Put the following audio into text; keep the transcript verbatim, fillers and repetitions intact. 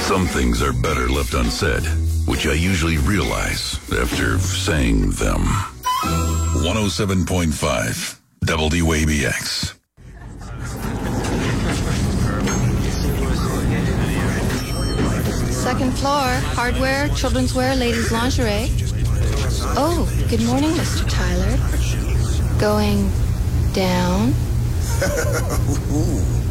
Some things are better left unsaid, which I usually realize after saying them. one oh seven point five W A B X. Second floor, hardware, children's wear, ladies' lingerie. Oh, good morning, Mister Tyler. Going down?